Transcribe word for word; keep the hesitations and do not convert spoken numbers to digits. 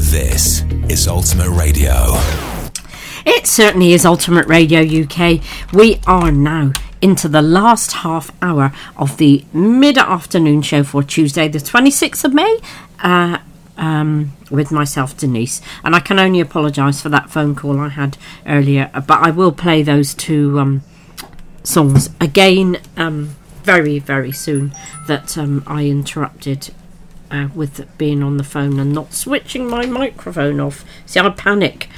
This is Ultimate Radio. It certainly is Ultimate Radio U K. We are now into the last half hour of the mid-afternoon show for Tuesday, the twenty-sixth of May, uh, um, with myself, Denise. And I can only apologise for that phone call I had earlier, but I will play those two um, songs again um, very, very soon, that um, I interrupted Uh, with being on the phone and not switching my microphone off. See, I panic